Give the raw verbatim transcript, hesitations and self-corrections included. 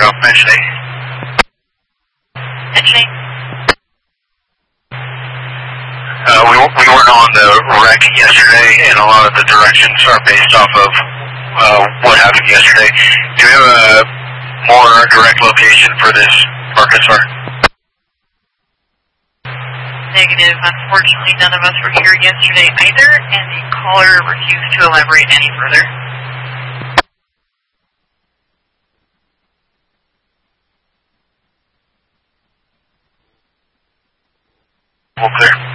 zero, mention A. Mention A. Uh, we, we weren't on the wreck yesterday, and a lot of the directions are based off of uh, what happened yesterday. Do you have a more direct location for this Marcus R? Negative. Unfortunately, none of us were here yesterday either, and the caller refused to elaborate any further. All clear.